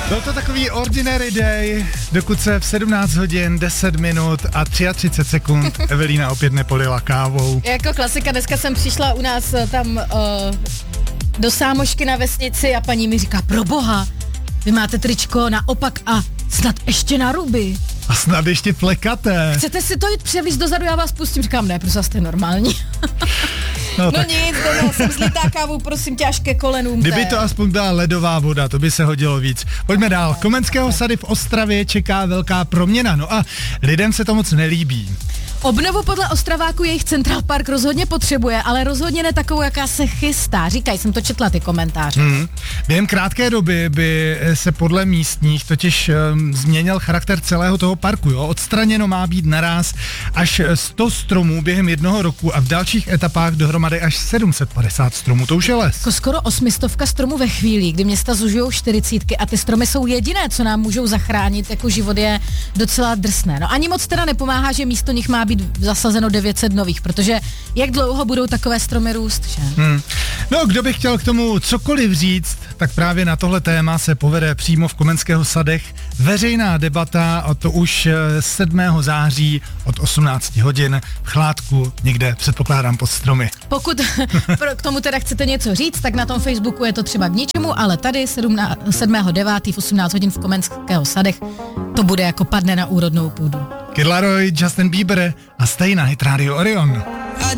Byl to takový ordinary day, dokud se v 17 hodin, 10 minut a 33 sekund Evelína opět nepolila kávou. Jako klasika, dneska jsem přišla u nás tam do sámošky na vesnici a paní mi říká, proboha, vy máte tričko naopak a snad ještě na ruby. A snad ještě flekaté. Chcete si to jít převlíct dozadu, já vás pustím. Říkám, ne, prostě jste normální. No tak. Nic, doma jsem zlítá kávu, prosím tě, až ke kolenům. Kdyby to aspoň byla ledová voda, to by se hodilo víc. Pojďme dál. Komenského sady v Ostravě čeká velká proměna, no a lidem se to moc nelíbí. Obnovu podle Ostraváku jejich Central Park rozhodně potřebuje, ale rozhodně ne takovou, jaká se chystá. Říkaj, jsem to četla ty komentáře. Během krátké doby by se podle místních totiž změnil charakter celého toho parku. Jo? Odstraněno má být naráz až 100 stromů během jednoho roku a v dalších etapách dohromady až 750 stromů. To už je les. Jako skoro 800 stromů ve chvíli, kdy města zužujou 40 a ty stromy jsou jediné, co nám můžou zachránit, jako život je docela drsné. No ani moc teda nepomáhá, že místo nich má být zasazeno 900 nových, protože jak dlouho budou takové stromy růst, že? No, kdo by chtěl k tomu cokoliv říct, tak právě na tohle téma se povede přímo v Komenského sadech veřejná debata, a to už 7. září od 18 hodin v Chládku, někde předpokládám pod stromy. Pokud k tomu teda chcete něco říct, tak na tom Facebooku je to třeba k ničemu, ale tady 7.9. v 18 hodin v Komenského sadech to bude jako padne na úrodnou půdu. Kid Laroi, Justin Bieber a Stay na Hit Radio Orion.